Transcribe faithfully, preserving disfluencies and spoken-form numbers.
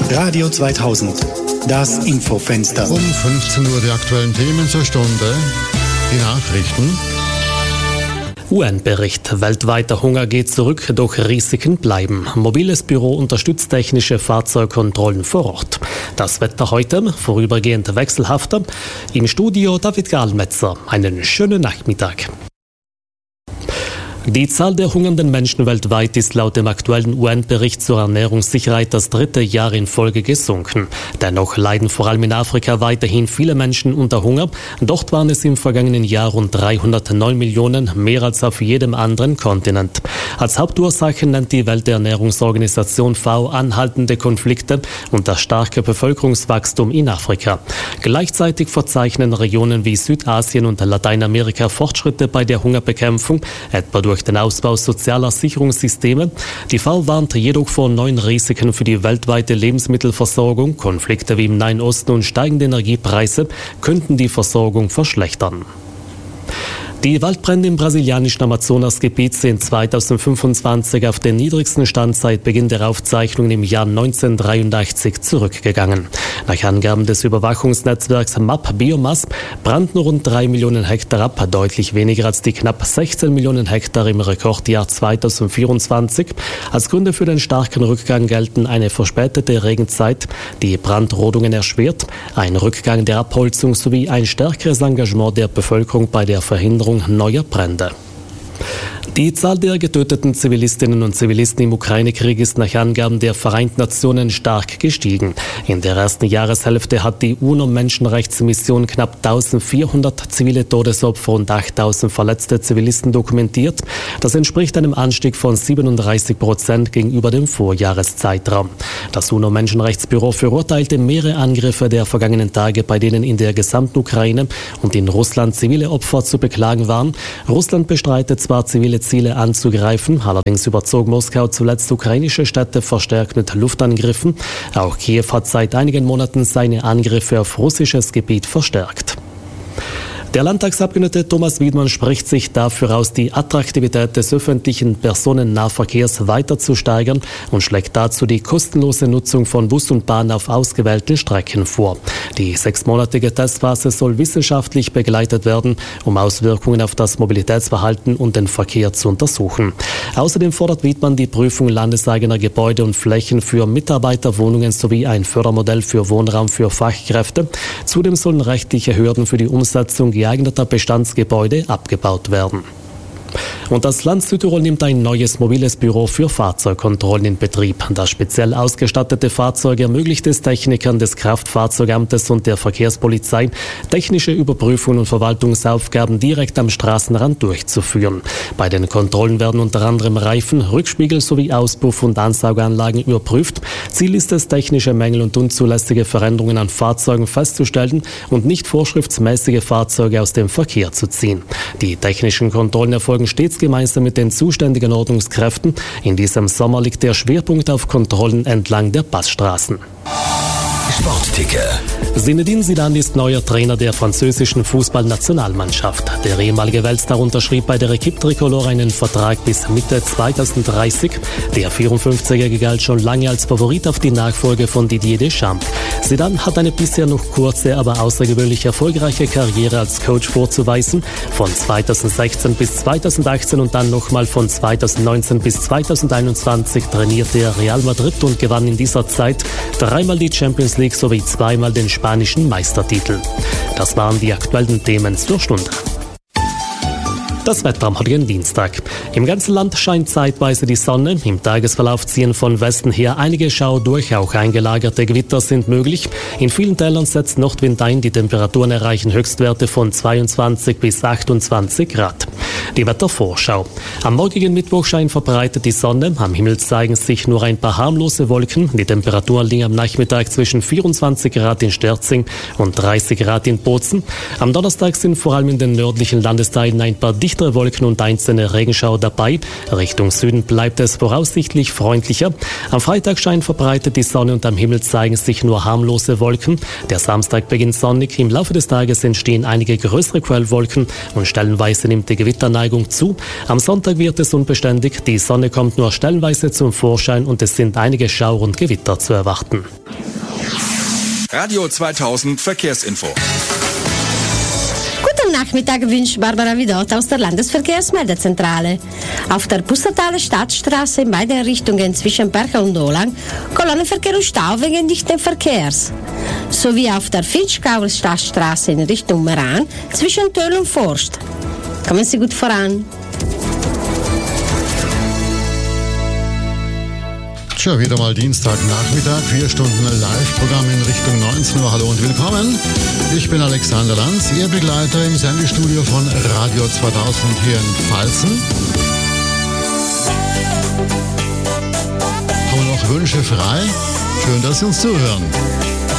Radio zweitausend, das Infofenster. Um fünfzehn Uhr die aktuellen Themen zur Stunde. Die Nachrichten. U N-Bericht. Weltweiter Hunger geht zurück, doch Risiken bleiben. Mobiles Büro unterstützt technische Fahrzeugkontrollen vor Ort. Das Wetter heute vorübergehend wechselhafter. Im Studio David Gahlmetzer. Einen schönen Nachmittag. Die Zahl der hungernden Menschen weltweit ist laut dem aktuellen U N-Bericht zur Ernährungssicherheit das dritte Jahr in Folge gesunken. Dennoch leiden vor allem in Afrika weiterhin viele Menschen unter Hunger. Dort waren es im vergangenen Jahr rund dreihundertneun Millionen, mehr als auf jedem anderen Kontinent. Als Hauptursache nennt die Welternährungsorganisation F A O anhaltende Konflikte und das starke Bevölkerungswachstum in Afrika. Gleichzeitig verzeichnen Regionen wie Südasien und Lateinamerika Fortschritte bei der Hungerbekämpfung, etwa durch den Ausbau sozialer Sicherungssysteme. Die F A O warnt jedoch vor neuen Risiken für die weltweite Lebensmittelversorgung. Konflikte wie im Nahen Osten und steigende Energiepreise könnten die Versorgung verschlechtern. Die Waldbrände im brasilianischen Amazonasgebiet sind zweitausendfünfundzwanzig auf den niedrigsten Stand seit Beginn der Aufzeichnungen im Jahr neunzehnhundertdreiundachtzig zurückgegangen. Nach Angaben des Überwachungsnetzwerks M A P Biomass brannten rund drei Millionen Hektar ab, deutlich weniger als die knapp sechzehn Millionen Hektar im Rekordjahr zweitausendvierundzwanzig. Als Gründe für den starken Rückgang gelten eine verspätete Regenzeit, die Brandrodungen erschwert, ein Rückgang der Abholzung sowie ein stärkeres Engagement der Bevölkerung bei der Verhinderung neuer Brände. Die Zahl der getöteten Zivilistinnen und Zivilisten im Ukraine-Krieg ist nach Angaben der Vereinten Nationen stark gestiegen. In der ersten Jahreshälfte hat die UNO-Menschenrechtsmission knapp eintausendvierhundert zivile Todesopfer und achttausend verletzte Zivilisten dokumentiert. Das entspricht einem Anstieg von siebenunddreißig Prozent gegenüber dem Vorjahreszeitraum. Das UNO-Menschenrechtsbüro verurteilte mehrere Angriffe der vergangenen Tage, bei denen in der gesamten Ukraine und in Russland zivile Opfer zu beklagen waren. Russland bestreitet zwar zivile Ziele anzugreifen. Allerdings überzog Moskau zuletzt ukrainische Städte verstärkt mit Luftangriffen. Auch Kiew hat seit einigen Monaten seine Angriffe auf russisches Gebiet verstärkt. Der Landtagsabgeordnete Thomas Wiedmann spricht sich dafür aus, die Attraktivität des öffentlichen Personennahverkehrs weiter zu steigern und schlägt dazu die kostenlose Nutzung von Bus und Bahn auf ausgewählten Strecken vor. Die sechsmonatige Testphase soll wissenschaftlich begleitet werden, um Auswirkungen auf das Mobilitätsverhalten und den Verkehr zu untersuchen. Außerdem fordert Wiedmann die Prüfung landeseigener Gebäude und Flächen für Mitarbeiterwohnungen sowie ein Fördermodell für Wohnraum für Fachkräfte. Zudem sollen rechtliche Hürden für die Umsetzung geeigneter Bestandsgebäude abgebaut werden. Und das Land Südtirol nimmt ein neues mobiles Büro für Fahrzeugkontrollen in Betrieb. Das speziell ausgestattete Fahrzeug ermöglicht es Technikern des Kraftfahrzeugamtes und der Verkehrspolizei, technische Überprüfungen und Verwaltungsaufgaben direkt am Straßenrand durchzuführen. Bei den Kontrollen werden unter anderem Reifen, Rückspiegel sowie Auspuff- und Ansauganlagen überprüft. Ziel ist es, technische Mängel und unzulässige Veränderungen an Fahrzeugen festzustellen und nicht vorschriftsmäßige Fahrzeuge aus dem Verkehr zu ziehen. Die technischen Kontrollen erfolgen stets gemeinsam mit den zuständigen Ordnungskräften. In diesem Sommer liegt der Schwerpunkt auf Kontrollen entlang der Passstraßen. Sportticker. Zinedine Zidane ist neuer Trainer der französischen Fußballnationalmannschaft. Der ehemalige Weltstar unterschrieb bei der Equipe Tricolore einen Vertrag bis Mitte zweitausenddreißig. Der vierundfünfzigjährige galt schon lange als Favorit auf die Nachfolge von Didier Deschamps. Zidane hat eine bisher noch kurze, aber außergewöhnlich erfolgreiche Karriere als Coach vorzuweisen. Von zweitausendsechzehn bis zweitausendachtzehn und dann nochmal von zweitausendneunzehn bis zweitausendeinundzwanzig trainierte er Real Madrid und gewann in dieser Zeit dreimal die Champions League sowie zweimal den spanischen Meistertitel. Das waren die aktuellen Themen zur Stunde. Das Wetter am heutigen Dienstag. Im ganzen Land scheint zeitweise die Sonne. Im Tagesverlauf ziehen von Westen her einige Schauer durch. Auch eingelagerte Gewitter sind möglich. In vielen Tälern setzt Nordwind ein. Die Temperaturen erreichen Höchstwerte von zweiundzwanzig bis achtundzwanzig Grad. Die Wettervorschau. Am morgigen Mittwoch scheint verbreitet die Sonne. Am Himmel zeigen sich nur ein paar harmlose Wolken. Die Temperaturen liegen am Nachmittag zwischen vierundzwanzig Grad in Sterzing und dreißig Grad in Bozen. Am Donnerstag sind vor allem in den nördlichen Landesteilen ein paar dichte dichtere Wolken und einzelne Regenschauer dabei. Richtung Süden bleibt es voraussichtlich freundlicher. Am Freitag scheint verbreitet die Sonne und am Himmel zeigen sich nur harmlose Wolken. Der Samstag beginnt sonnig. Im Laufe des Tages entstehen einige größere Quellwolken und stellenweise nimmt die Gewitterneigung zu. Am Sonntag wird es unbeständig. Die Sonne kommt nur stellenweise zum Vorschein und es sind einige Schauer und Gewitter zu erwarten. Radio zweitausend Verkehrsinfo. Guten Nachmittag wünscht Barbara Vidot aus der Landesverkehrsmeldezentrale. Auf der Pustertaler Stadtstraße in beiden Richtungen zwischen Percha und Olang Kolonnenverkehr und Stau wegen dichten Verkehrs. Sowie auf der Finchgauer Stadtstraße in Richtung Meran zwischen Töll und Forst. Kommen Sie gut voran. Tja, wieder mal Dienstagnachmittag, vier Stunden Live-Programm in Richtung neunzehn Uhr. Hallo und willkommen. Ich bin Alexander Lanz, Ihr Begleiter im Sendestudio von Radio zweitausend hier in Pfalzen. Haben wir noch Wünsche frei? Schön, dass Sie uns zuhören.